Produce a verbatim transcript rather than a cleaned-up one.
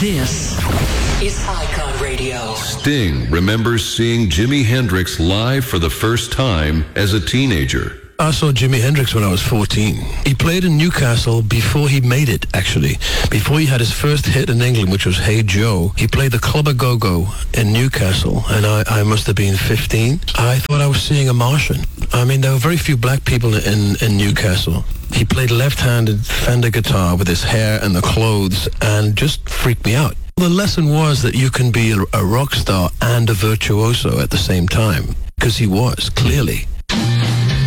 This is Icon Radio. Sting remembers seeing Jimi Hendrix live for the first time as a teenager. I saw Jimi Hendrix when I was fourteen. He played in Newcastle before he made it, actually. Before he had his first hit in England, which was Hey Joe, he played the Club A Go-Go in Newcastle, and I, I must have been fifteen. I thought I was seeing a Martian. I mean, there were very few black people in, in Newcastle. He played left-handed Fender guitar with his hair and the clothes, and just freaked me out. The lesson was that you can be a, a rock star and a virtuoso at the same time, because he was, clearly.